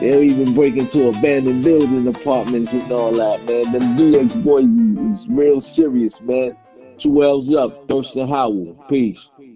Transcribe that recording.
They'll even break into abandoned building apartments and all that, man. Them DX boys is real serious, man. 2 L's up, Thurston Howell. Peace.